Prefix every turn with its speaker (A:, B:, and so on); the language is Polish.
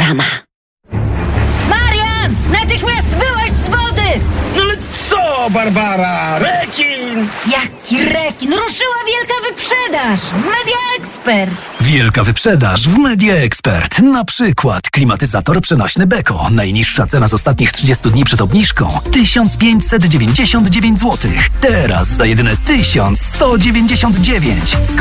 A: sama.
B: Marian! Natychmiast wyłaź z wody!
C: No ale co, Barbara? Rekin!
B: Jaki rekin? Ruszyła wielka wyprzedaż w Media Expert.
D: Wielka wyprzedaż w Media Expert. Na przykład klimatyzator przenośny Beko. Najniższa cena z ostatnich 30 dni przed obniżką 1599 zł. Teraz za jedyne 1199.